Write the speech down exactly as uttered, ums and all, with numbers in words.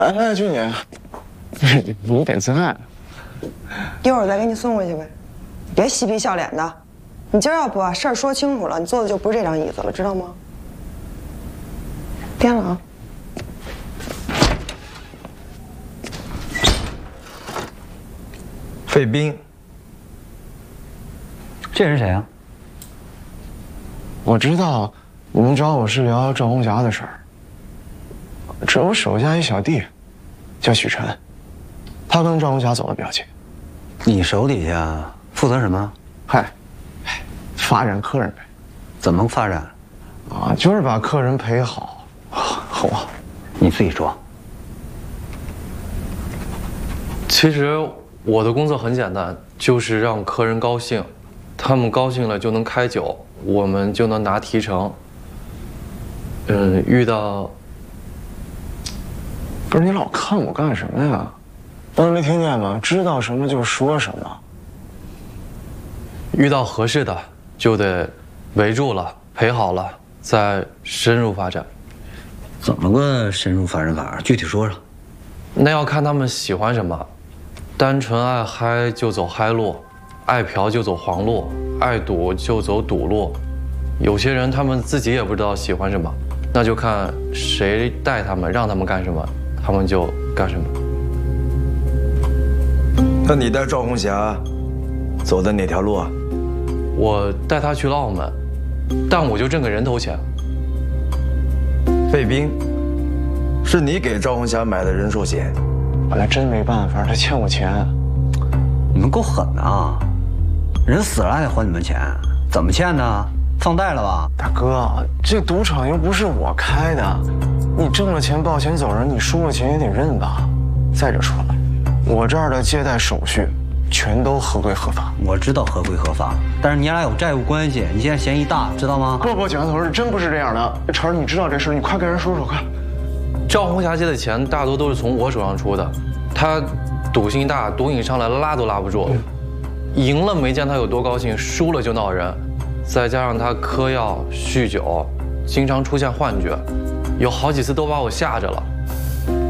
哎，俊姐，你点赞。 一会儿再给你送回去呗，别嬉皮笑脸的。你今儿要不把事儿说清楚了，你坐的就不是这张椅子了，知道吗？颠了啊！ 费斌， 这人谁啊？ 我知道你们找我是聊赵红霞的事儿。这我手下一小弟，叫许晨，他跟赵红霞走得比较近。 你手底下负责什么？ 嗨，发展客人呗。 怎么发展？ 啊，就是把客人陪好，好不好？ 你自己说。 其实我的工作很简单，就是让客人高兴，他们高兴了就能开酒，我们就能拿提成。嗯，遇到不是你老看我干什么呀？当时没听见吗？知道什么就说什么。 遇到合适的就得围住了，陪好了，再深入发展。 怎么个深入发展法？具体说说。 那要看他们喜欢什么。单纯爱嗨就走嗨路，爱嫖就走黄路，爱赌就走赌路。有些人他们自己也不知道喜欢什么，那就看谁带他们，让他们干什么，他们就干什么。 那你带赵红霞走的哪条路啊？ 我带她去了澳门，但我就挣个人头钱。 费斌，是你给赵红霞买的人寿险？ 本来真没办法，他欠我钱。 你们够狠的啊！人死了还得还你们钱，怎么欠的？放贷了吧？ 大哥，这赌场又不是我开的，你挣了钱抱钱走人，你输了钱也得认吧。再者说了，我这儿的借贷手续全都合规合法。 我知道合规合法，但是你俩有债务关系，你现在嫌疑大，知道吗？ 不不，蒋同志真不是这样的。晨儿，你知道这事，你快跟人说说，快。 赵红霞借的钱大多都是从我手上出的，她赌性大，毒瘾上来拉都拉不住，赢了没见她有多高兴，输了就闹人，再加上她嗑药、酗酒，经常出现幻觉，有好几次都把我吓着了。